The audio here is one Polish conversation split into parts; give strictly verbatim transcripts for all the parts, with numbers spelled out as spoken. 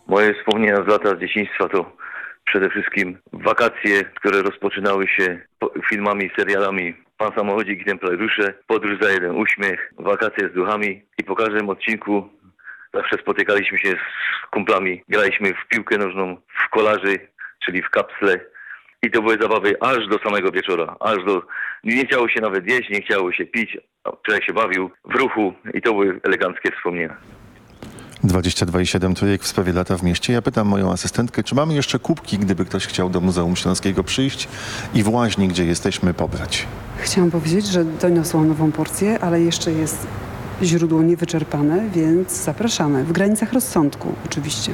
Moje wspomnienia z lata z dzieciństwa to przede wszystkim wakacje, które rozpoczynały się filmami, serialami Pan Samochodzik i Templariusze, Podróż za jeden uśmiech, Wakacje z duchami i po każdym odcinku zawsze spotykaliśmy się z kumplami, graliśmy w piłkę nożną, w kolarzy, czyli w kapsle i to były zabawy aż do samego wieczora, aż do... Nie chciało się nawet jeść, nie chciało się pić, a człowiek się bawił w ruchu i to były eleganckie wspomnienia. dwadzieścia dwa i siedem trójek w sprawie lata w mieście. Ja pytam moją asystentkę, czy mamy jeszcze kubki, gdyby ktoś chciał do Muzeum Śląskiego przyjść i w Łaźni, gdzie jesteśmy, pobrać. Chciałam powiedzieć, że doniosłam nową porcję, ale jeszcze jest źródło niewyczerpane, więc zapraszamy. W granicach rozsądku, oczywiście.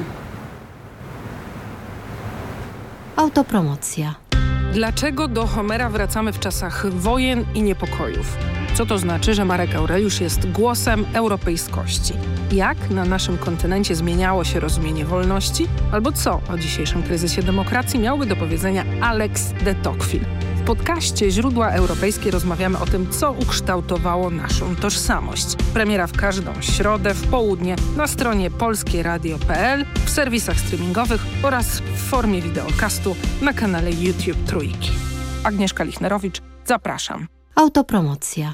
Autopromocja. Dlaczego do Homera wracamy w czasach wojen i niepokojów? Co to znaczy, że Marek Aureliusz jest głosem europejskości? Jak na naszym kontynencie zmieniało się rozumienie wolności? Albo co o dzisiejszym kryzysie demokracji miałby do powiedzenia Alex de Tocqueville? W podcaście Źródła Europejskie rozmawiamy o tym, co ukształtowało naszą tożsamość. Premiera w każdą środę w południe na stronie polskie radio kropka p l, w serwisach streamingowych oraz w formie wideokastu na kanale YouTube Trójki. Agnieszka Lichnerowicz, zapraszam. Autopromocja.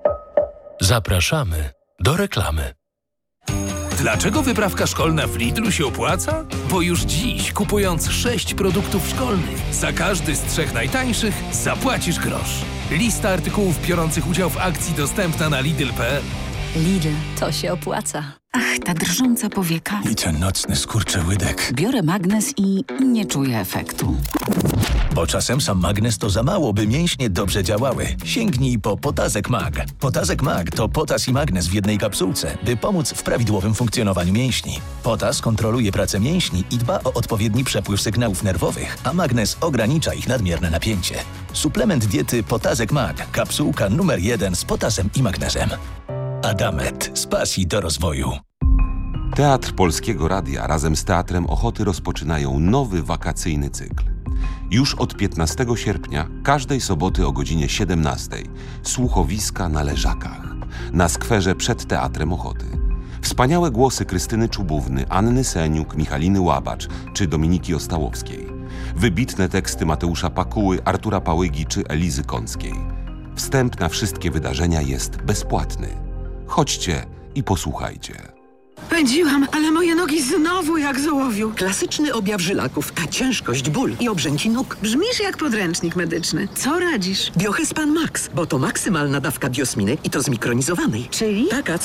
Zapraszamy do reklamy. Dlaczego wyprawka szkolna w Lidlu się opłaca? Bo już dziś, kupując sześć produktów szkolnych, za każdy z trzech najtańszych zapłacisz grosz. Lista artykułów biorących udział w akcji dostępna na lidl kropka p l. Lidl, to się opłaca. Ach, ta drżąca powieka. I ten nocny skurczyłydek. Biorę magnes i nie czuję efektu. Bo czasem sam magnes to za mało, by mięśnie dobrze działały. Sięgnij po Potazek Mag. Potazek Mag to potas i magnes w jednej kapsułce, by pomóc w prawidłowym funkcjonowaniu mięśni. Potas kontroluje pracę mięśni i dba o odpowiedni przepływ sygnałów nerwowych, a magnes ogranicza ich nadmierne napięcie. Suplement diety Potazek Mag. Kapsułka numer jeden z potasem i magnezem. Adamet. Z pasji do rozwoju. Teatr Polskiego Radia razem z Teatrem Ochoty rozpoczynają nowy wakacyjny cykl. Już od piętnastego sierpnia, każdej soboty o godzinie siedemnastej, słuchowiska na Leżakach, na skwerze przed Teatrem Ochoty. Wspaniałe głosy Krystyny Czubówny, Anny Seniuk, Michaliny Łabacz czy Dominiki Ostałowskiej. Wybitne teksty Mateusza Pakuły, Artura Pałygi czy Elizy Kąckiej. Wstęp na wszystkie wydarzenia jest bezpłatny. Chodźcie i posłuchajcie. Pędziłam, ale moje nogi znowu jak z ołowiu. Klasyczny objaw żylaków, a ciężkość, ból i obrzęki nóg. Brzmisz jak podręcznik medyczny. Co radzisz? Biohespan Max, bo to maksymalna dawka biosminy i to zmikronizowanej. Czyli? Taka,